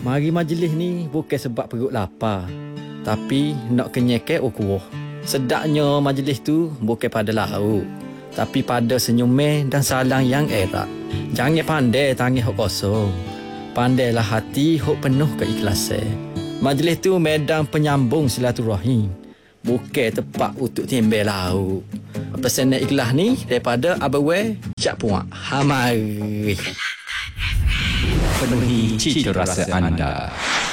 Mari majlis ni bukan sebab perut lapar, tapi nak kenyekek ukuh. Sedapnya majlis tu bukan pada lauk, tapi pada senyuman dan salang yang erat. Jangan pandai tangan hok kosong, pandailah hati hok penuh keikhlasan. Majlis tu medan penyambung silaturahim, bukan tempat untuk timbel lauk. Pesanan ikhlas ni daripada Abawe Syak Puak. Hamari. Penuhi cita rasa anda.